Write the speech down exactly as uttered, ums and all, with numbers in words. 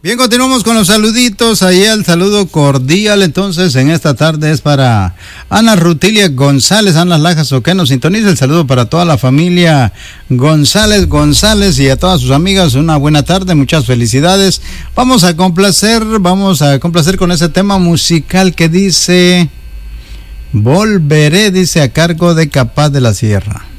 Bien, continuamos con los saluditos. Ahí el saludo cordial, entonces, en esta tarde es para Ana Rutilia González, Ana Lajas, o que nos sintoniza. El saludo para toda la familia González González y a todas sus amigas. Una buena tarde, muchas felicidades. Vamos a complacer, vamos a complacer con ese tema musical que dice Volveré, dice, a cargo de Capaz de la Sierra.